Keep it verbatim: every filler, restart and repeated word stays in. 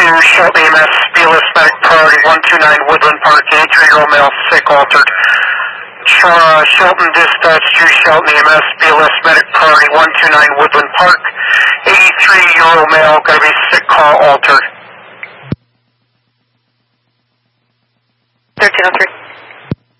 two, Shelton E M S, B L S medic priority one two nine Woodland Park, eighty-three-year-old male, sick, altered. Uh, Shelton dispatch to Shelton E M S, B L S medic priority one two nine Woodland Park, eighty-three-year-old male, gotta be sick, call, altered.